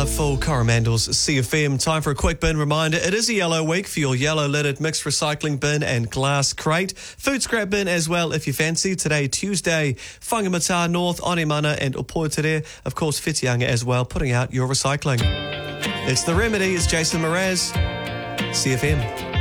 full Coromandel's CFM. Time for a quick bin reminder. It is a yellow week for your yellow lidded mixed recycling bin and glass crate. Food scrap bin as well if you fancy. Today, Tuesday, Whangamata North, Onemana and Opotere. Of course, Whitianga as well, putting out your recycling. It's The Remedy. It's Jason Mraz, CFM.